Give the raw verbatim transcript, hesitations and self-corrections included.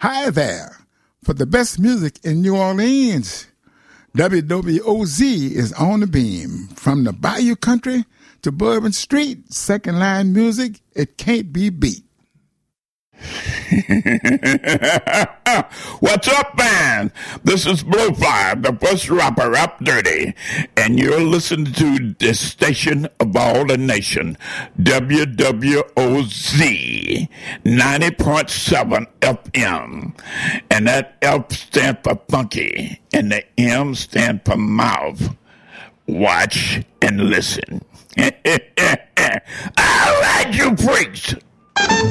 Hi there. For the best music in New Orleans, W W O Z is on the beam. From the Bayou Country to Bourbon Street, second line music, it can't be beat. What's up, man? This is Blowfly, the first rapper up dirty, and you're listening to this station of all the nation, W W O Z ninety point seven F M, and that F stands for funky, and the M stands for mouth. Watch and listen. All right, you freaks.